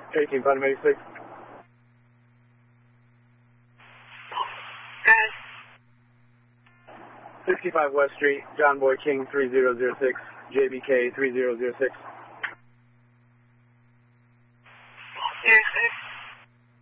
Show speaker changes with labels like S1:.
S1: 18, Putnam 86.
S2: Guys.
S1: 65 West Street, John Boy King 3006, JBK 3006.
S2: Yes,